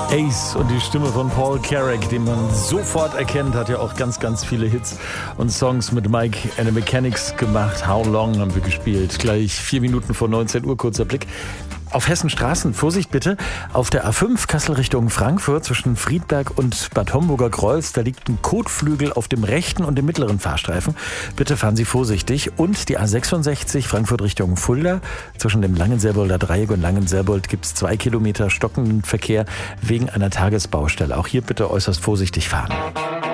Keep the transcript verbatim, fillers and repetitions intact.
Ace und die Stimme von Paul Carrack, den man sofort erkennt, hat ja auch ganz, ganz viele Hits und Songs mit Mike and the Mechanics gemacht. How Long haben wir gespielt. Gleich vier Minuten vor neunzehn Uhr, kurzer Blick auf Hessenstraßen. Vorsicht bitte, auf der A fünf Kassel Richtung Frankfurt zwischen Friedberg und Bad Homburger Kreuz, da liegt ein Kotflügel auf dem rechten und dem mittleren Fahrstreifen. Bitte fahren Sie vorsichtig. Und die A sechsundsechzig Frankfurt Richtung Fulda, zwischen dem Langenselbolder Dreieck und Langenselbold gibt es zwei Kilometer stockenden Verkehr wegen einer Tagesbaustelle. Auch hier bitte äußerst vorsichtig fahren.